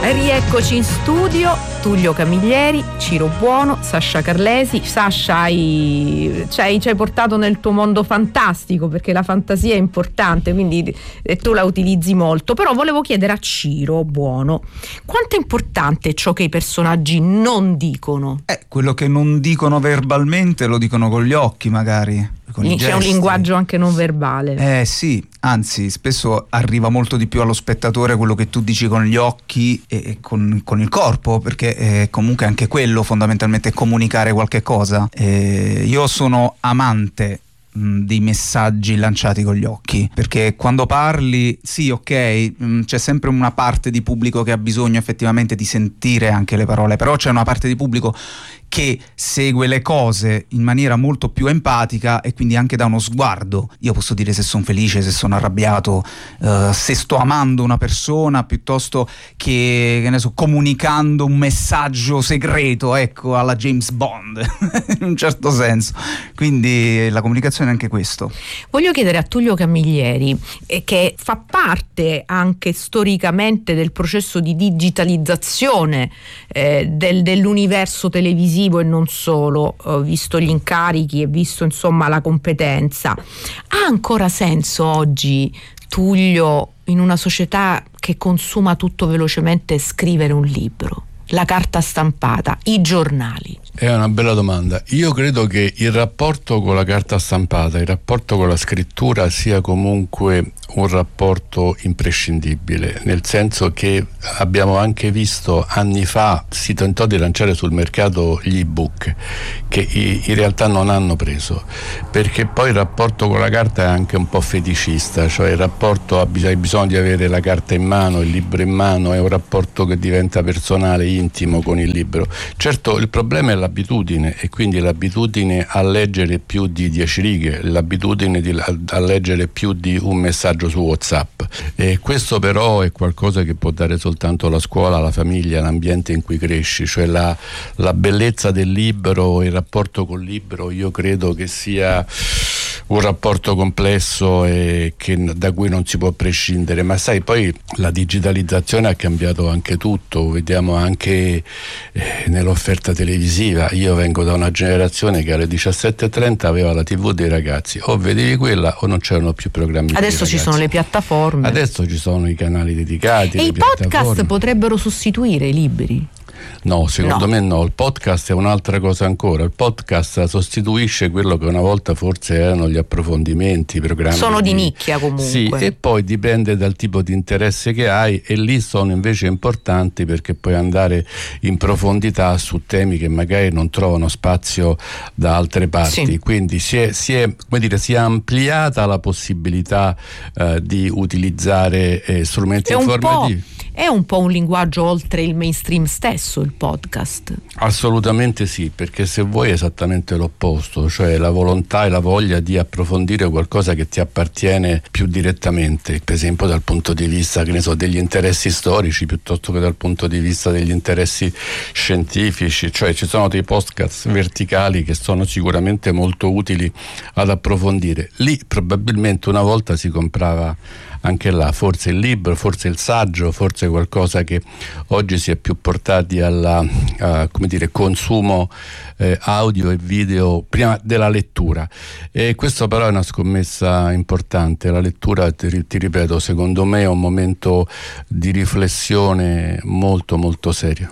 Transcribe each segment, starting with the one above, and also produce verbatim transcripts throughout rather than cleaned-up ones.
Rieccoci in studio, Tullio Camilleri, Ciro Buono, Sasha Carlesi. Sasha, hai, ci hai, ci hai portato nel tuo mondo fantastico, perché la fantasia è importante, quindi eh, tu la utilizzi molto. Però volevo chiedere a Ciro Buono, quanto è importante ciò che i personaggi non dicono? Eh, quello che non dicono verbalmente lo dicono con gli occhi, magari. Con i C'è gesti. un linguaggio anche non verbale. Eh sì, anzi spesso arriva molto di più allo spettatore quello che tu dici con gli occhi e, e con, con il corpo, perché eh, comunque anche quello fondamentalmente è comunicare qualche cosa. Eh, io sono amante mh, dei messaggi lanciati con gli occhi, perché quando parli, sì, ok, mh, c'è sempre una parte di pubblico che ha bisogno effettivamente di sentire anche le parole, però c'è una parte di pubblico che segue le cose in maniera molto più empatica e quindi anche da uno sguardo. Io posso dire se sono felice, se sono arrabbiato, uh, se sto amando una persona, piuttosto che, che ne so, comunicando un messaggio segreto, ecco, alla James Bond in un certo senso. Quindi la comunicazione è anche questo. Voglio chiedere a Tullio Camilleri, eh, che fa parte anche storicamente del processo di digitalizzazione eh, del, dell'universo televisivo e non solo, eh, visto gli incarichi e visto insomma la competenza. Ha ancora senso oggi, Tullio, in una società che consuma tutto velocemente, scrivere un libro? La carta stampata, i giornali? È una bella domanda. Io credo che il rapporto con la carta stampata, il rapporto con la scrittura sia comunque un rapporto imprescindibile, nel senso che abbiamo anche visto anni fa si tentò di lanciare sul mercato gli ebook, che in realtà non hanno preso, perché poi il rapporto con la carta è anche un po' feticista, cioè il rapporto hai bisogno di avere la carta in mano, il libro in mano, è un rapporto che diventa personale, intimo con il libro. Certo, il problema è l'abitudine, e quindi l'abitudine a leggere più di dieci righe, l'abitudine di, a, a leggere più di un messaggio su WhatsApp, e questo però è qualcosa che può dare soltanto la scuola, la famiglia, l'ambiente in cui cresci, cioè la, la bellezza del libro, il rapporto col libro. Io credo che sia un rapporto complesso e che, da cui non si può prescindere, ma sai, poi la digitalizzazione ha cambiato anche tutto, vediamo anche eh, nell'offerta televisiva. Io vengo da una generazione che alle diciassette e trenta aveva la tivù dei ragazzi, o vedevi quella o non c'erano più programmi. Adesso ci sono le piattaforme, adesso ci sono i canali dedicati, e i podcast potrebbero sostituire i libri? No, secondo no. me no, il podcast è un'altra cosa ancora. Il podcast sostituisce quello che una volta forse erano gli approfondimenti, i programmi. Sono di, di nicchia comunque. Sì, e poi dipende dal tipo di interesse che hai, e lì sono invece importanti perché puoi andare in profondità su temi che magari non trovano spazio da altre parti. Sì. Quindi si è, si è, come dire, si è ampliata la possibilità eh, di utilizzare eh, strumenti è informativi. È un po' un linguaggio oltre il mainstream stesso, il podcast? Assolutamente sì, perché se vuoi è esattamente l'opposto, cioè la volontà e la voglia di approfondire qualcosa che ti appartiene più direttamente, per esempio dal punto di vista, che ne so, degli interessi storici piuttosto che dal punto di vista degli interessi scientifici. Cioè ci sono dei podcast verticali che sono sicuramente molto utili ad approfondire. Lì probabilmente una volta si comprava anche là forse il libro, forse il saggio, forse qualcosa che oggi si è più portati alla a, come dire, consumo eh, audio e video prima della lettura, e questo però è una scommessa importante. La lettura, ti, ti ripeto, secondo me è un momento di riflessione molto molto serio.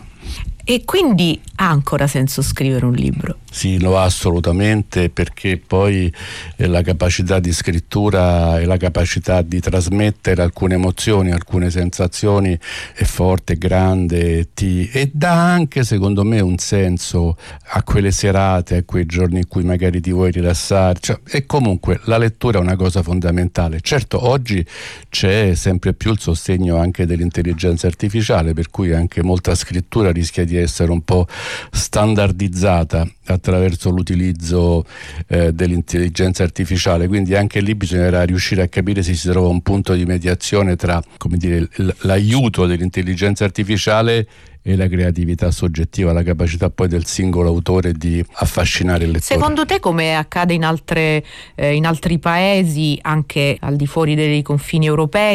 E quindi ha ancora senso scrivere un libro? Sì, lo ha assolutamente, perché poi eh, la capacità di scrittura e la capacità di trasmettere alcune emozioni, alcune sensazioni è forte, grande, ti, e dà anche secondo me un senso a quelle serate, a quei giorni in cui magari ti vuoi rilassare, cioè, e comunque la lettura è una cosa fondamentale. Certo, oggi c'è sempre più il sostegno anche dell'intelligenza artificiale, per cui anche molta scrittura rischia di essere un po' standardizzata attraverso l'utilizzo eh, dell'intelligenza artificiale, quindi anche lì bisognerà riuscire a capire se si trova un punto di mediazione tra, come dire, l'aiuto dell'intelligenza artificiale e la creatività soggettiva, la capacità poi del singolo autore di affascinare il lettore. Secondo te, come accade in altre eh, in altri paesi, anche al di fuori dei confini europei,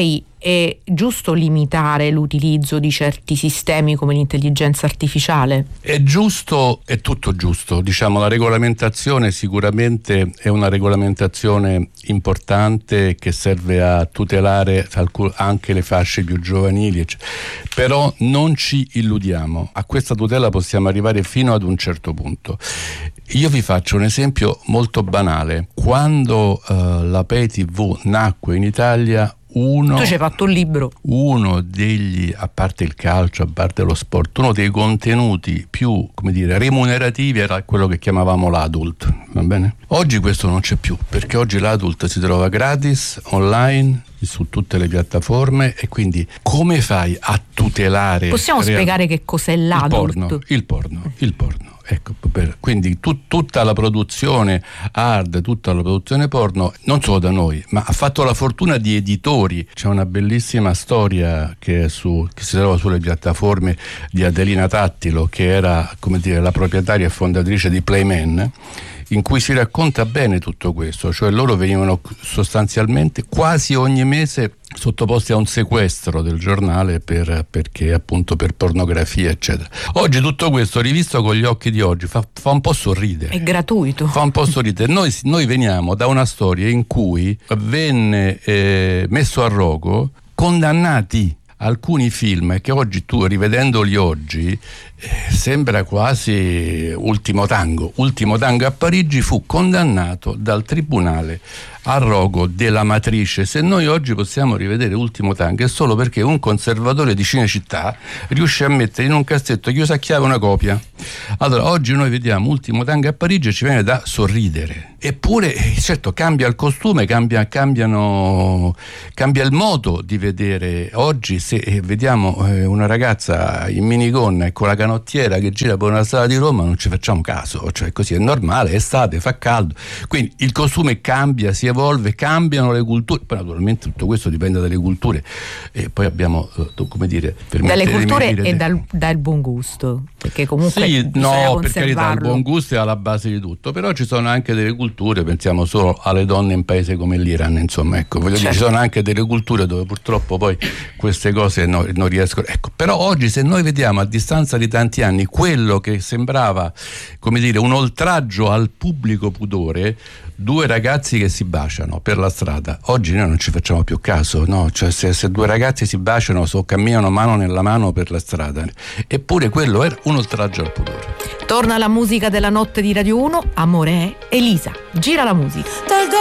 è giusto limitare l'utilizzo di certi sistemi come l'intelligenza artificiale? È giusto, è tutto giusto. Diciamo, la regolamentazione sicuramente è una regolamentazione importante che serve a tutelare anche le fasce più giovanili, eccetera. Però non ci illudiamo, a questa tutela possiamo arrivare fino ad un certo punto. Io vi faccio un esempio molto banale. Quando uh, la Pay T V nacque in Italia, uno, tu ci hai fatto un libro. Uno degli, a parte il calcio, a parte lo sport, uno dei contenuti più, come dire, remunerativi era quello che chiamavamo l'adult, va bene? Oggi questo non c'è più, perché oggi l'adult si trova gratis, online, su tutte le piattaforme, e quindi come fai a tutelare? Possiamo real- spiegare che cos'è l'adult? Il porno, il porno, il porno. Ecco, per, quindi tu, tutta la produzione hard, tutta la produzione porno, non solo da noi, ma ha fatto la fortuna di editori. C'è una bellissima storia che, è su, che si trova sulle piattaforme di Adelina Tattilo, che era, come dire, la proprietaria e fondatrice di Playman, in cui si racconta bene tutto questo, cioè loro venivano sostanzialmente quasi ogni mese sottoposti a un sequestro del giornale per, perché appunto per pornografia eccetera. Oggi tutto questo rivisto con gli occhi di oggi fa, fa un po' sorridere. È gratuito. Fa un po' sorridere. Noi, noi veniamo da una storia in cui venne eh, messo a rogo condannati alcuni film che oggi tu, rivedendoli oggi, eh, sembra quasi Ultimo Tango. Ultimo Tango a Parigi fu condannato dal tribunale a rogo della Matrice. Se noi oggi possiamo rivedere Ultimo Tango è solo perché un conservatore di Cinecittà riuscì a mettere in un cassetto chiuso a chiave una copia. Allora oggi noi vediamo Ultimo Tango a Parigi e ci viene da sorridere. Eppure, certo, cambia il costume, cambia, cambiano, cambia il modo di vedere. Oggi se eh, vediamo eh, una ragazza in minigonna e con la canottiera che gira per una strada di Roma non ci facciamo caso, cioè così è normale, è estate, fa caldo, quindi il costume cambia, si evolve, cambiano le culture. Poi naturalmente tutto questo dipende dalle culture, e poi abbiamo, eh, come dire, dalle culture dire, e dal, dal buon gusto, perché comunque sì, no, per carità, il buon gusto è alla base di tutto, però ci sono anche delle culture, pensiamo solo alle donne in paesi come l'Iran, insomma, ecco, voglio certo. dire, ci sono anche delle culture dove purtroppo poi queste cose no, non riescono, ecco. Però oggi, se noi vediamo a distanza di tanti anni quello che sembrava, come dire, un oltraggio al pubblico pudore, due ragazzi che si baciano per la strada, oggi noi non ci facciamo più caso, no? Cioè se, se due ragazzi si baciano o camminano mano nella mano per la strada, eppure quello era un oltraggio al pudore. Torna la musica della notte di Radio uno, Amore è Elisa, gira la musica.